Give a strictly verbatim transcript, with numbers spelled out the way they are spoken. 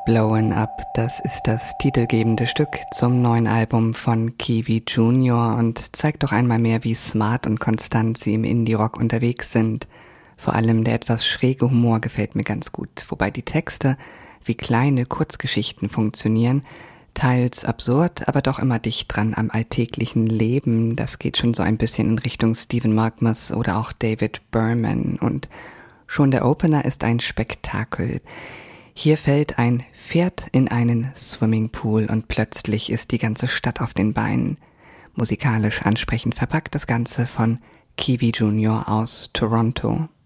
Blowin' Up, das ist das titelgebende Stück zum neuen Album von Kiwi Junior und zeigt doch einmal mehr, wie smart und konstant sie im Indie-Rock unterwegs sind. Vor allem der etwas schräge Humor gefällt mir ganz gut, wobei die Texte wie kleine Kurzgeschichten funktionieren, teils absurd, aber doch immer dicht dran am alltäglichen Leben. Das geht schon so ein bisschen in Richtung Stephen Malkmus oder auch David Berman und schon der Opener ist ein Spektakel. Hier fällt ein Pferd in einen Swimmingpool und plötzlich ist die ganze Stadt auf den Beinen. Musikalisch ansprechend verpackt das Ganze von Kiwi Junior aus Toronto.